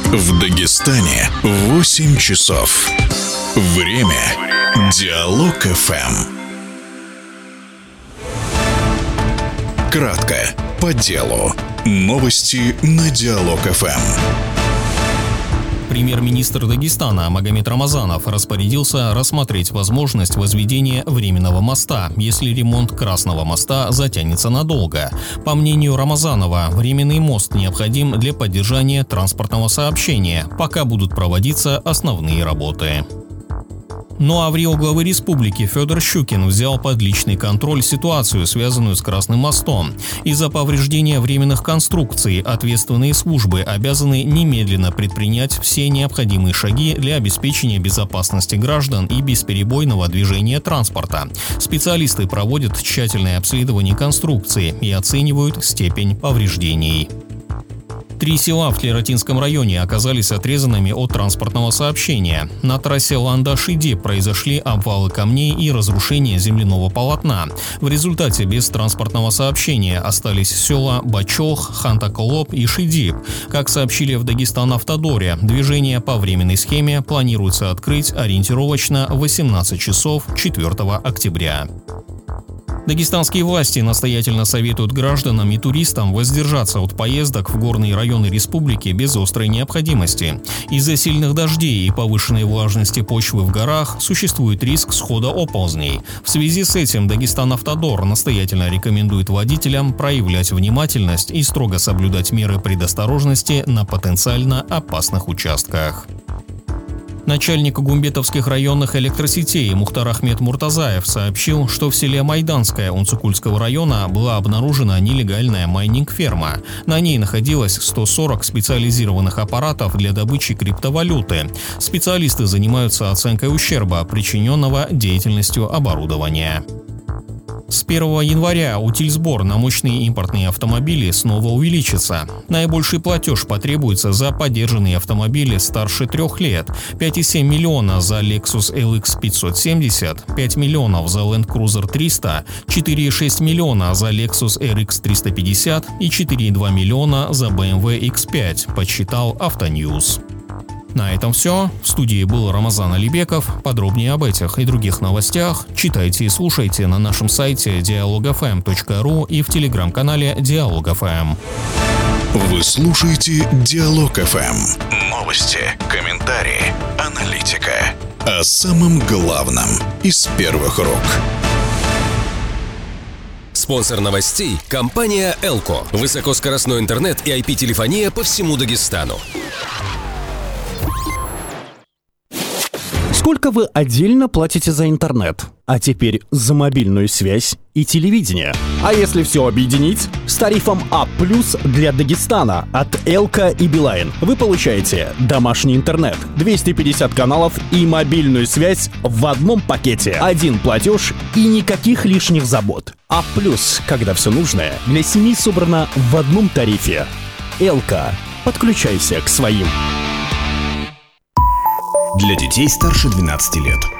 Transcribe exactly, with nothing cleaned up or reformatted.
В Дагестане восемь часов. Время Диалог эф эм. Кратко, по делу. Новости на Диалог эф эм. Премьер-министр Дагестана Магомед Рамазанов распорядился рассмотреть возможность возведения временного моста, если ремонт Красного моста затянется надолго. По мнению Рамазанова, временный мост необходим для поддержания транспортного сообщения, пока будут проводиться основные работы. Ну а в Рио главы республики Федор Щукин взял под личный контроль ситуацию, связанную с Красным мостом. Из-за повреждения временных конструкций ответственные службы обязаны немедленно предпринять все необходимые шаги для обеспечения безопасности граждан и бесперебойного движения транспорта. Специалисты проводят тщательное обследование конструкции и оценивают степень повреждений. Три села в Тлератинском районе оказались отрезанными от транспортного сообщения. На трассе Ланда-Шиди произошли обвалы камней и разрушение земляного полотна. В результате без транспортного сообщения остались села Бачох, Хантаколоп и Шиди. Как сообщили в Дагестан-Автодоре, движение по временной схеме планируется открыть ориентировочно в восемнадцать часов четвёртого октября. Дагестанские власти настоятельно советуют гражданам и туристам воздержаться от поездок в горные районы республики без острой необходимости. Из-за сильных дождей и повышенной влажности почвы в горах существует риск схода оползней. В связи с этим Дагестан-Автодор настоятельно рекомендует водителям проявлять внимательность и строго соблюдать меры предосторожности на потенциально опасных участках. Начальник гумбетовских районных электросетей Мухтар Ахмед Муртазаев сообщил, что в селе Майданское Унцукульского района была обнаружена нелегальная майнинг-ферма. На ней находилось сто сорок специализированных аппаратов для добычи криптовалюты. Специалисты занимаются оценкой ущерба, причиненного деятельностью оборудования. С первого января утильсбор на мощные импортные автомобили снова увеличится. Наибольший платеж потребуется за подержанные автомобили старше трех лет – пять целых семь десятых миллиона за Lexus эл икс пятьсот семьдесят, пять миллионов за Land Cruiser триста, четыре целых шесть десятых миллиона за Lexus эр икс триста пятьдесят и четыре целых два миллиона за бэ эм вэ икс пять, подсчитал Автоньюз. На этом все. В студии был Рамазан Алибеков. Подробнее об этих и других новостях читайте и слушайте на нашем сайте диалог эф эм точка ру и в телеграм-канале Диалог эф эм. Вы слушаете Диалог эф эм. Новости, комментарии, аналитика. О самом главном из первых рук. Спонсор новостей – компания Элко. Высокоскоростной интернет и ай пи-телефония по всему Дагестану. Сколько вы отдельно платите за интернет? А теперь за мобильную связь и телевидение. А если все объединить? С тарифом А плюс для Дагестана от Элка и Билайн вы получаете домашний интернет, двести пятьдесят каналов и мобильную связь в одном пакете. Один платеж и никаких лишних забот. А плюс, когда все нужное для семьи собрано в одном тарифе. Элка. Подключайся к своим. Для детей старше двенадцати лет.